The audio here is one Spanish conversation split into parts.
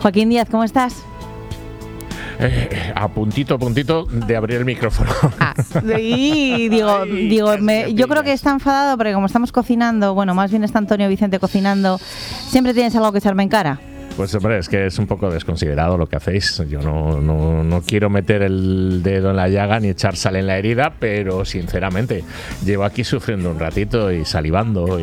Joaquín Díaz, ¿cómo estás? A puntito de abrir el micrófono. Yo creo que está enfadado porque como estamos cocinando, bueno, más bien está Antonio Vicente cocinando, siempre tienes algo que echarme en cara. Pues hombre, es que es un poco desconsiderado lo que hacéis. Yo no quiero meter el dedo en la llaga ni echar sal en la herida, pero sinceramente llevo aquí sufriendo un ratito y salivando.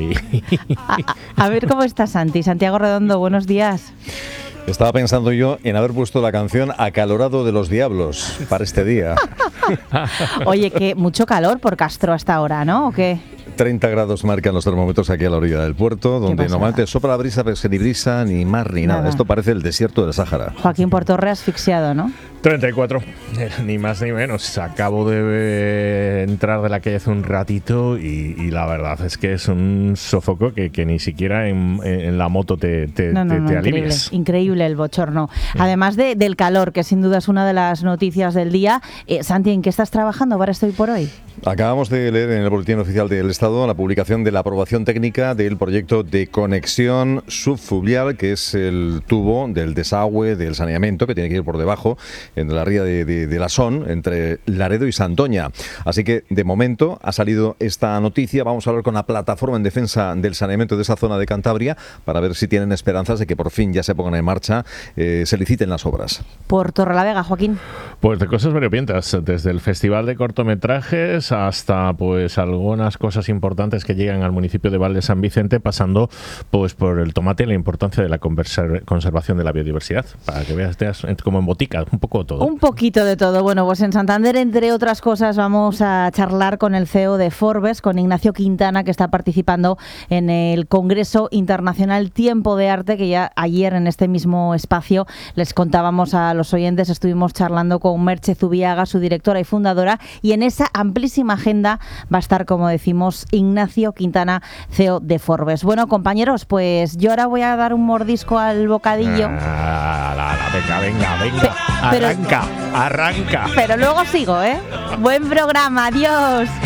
A ver cómo está Santi. Santiago Redondo, buenos días. Estaba pensando yo en haber puesto la canción Acalorado de los Diablos para este día. Oye, que mucho calor por Castro hasta ahora, ¿no? ¿O qué? 30 grados marcan los termómetros aquí a la orilla del puerto, donde normalmente sopla la brisa, pero es que ni brisa, ni mar, ni nada. Esto parece el desierto del Sáhara. Joaquín Portorre asfixiado, ¿no? 34, ni más ni menos. Acabo de entrar de la calle hace un ratito y la verdad es que es un sofoco que ni siquiera en la moto te alivias. Increíble el bochorno. Además del calor, que sin duda es una de las noticias del día. Santi, ¿en qué estás trabajando para Estoy por Hoy? Acabamos de leer en el Boletín Oficial del Estado la publicación de la aprobación técnica del proyecto de conexión subfluvial, que es el tubo del desagüe, del saneamiento, que tiene que ir por debajo, en la ría de la Son, entre Laredo y Santoña. Así que, de momento, ha salido esta noticia. Vamos a hablar con la plataforma en defensa del saneamiento de esa zona de Cantabria para ver si tienen esperanzas de que por fin ya se pongan en marcha, se liciten las obras. Por Torrelavega, Joaquín. Pues de cosas variopintas, desde el Festival de Cortometrajes hasta pues algunas cosas importantes que llegan al municipio de Val de San Vicente, pasando pues por el tomate y la importancia de la conservación de la biodiversidad, para que veas como en botica, un poco de todo. Un poquito de todo. Bueno, pues en Santander, entre otras cosas, vamos a charlar con el CEO de Forbes, con Ignacio Quintana, que está participando en el Congreso Internacional Tiempo de Arte, que ya ayer en este mismo espacio les contábamos a los oyentes, estuvimos charlando con Merche Zubiaga, su directora y fundadora, y en esa amplísima agenda va a estar, como decimos, Ignacio Quintana, CEO de Forbes. Bueno, compañeros, pues yo ahora voy a dar un mordisco al bocadillo. Venga. Arranca. Pero luego sigo, ¿eh? Buen programa, adiós.